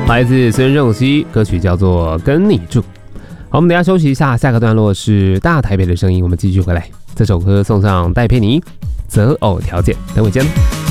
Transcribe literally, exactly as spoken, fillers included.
来自孙仲熙，歌曲叫做《跟你住》。好，我们等一下休息一下，下个段落是大台北的声音，我们继续回来。这首歌送上戴佩妮《择偶条件》，等会见。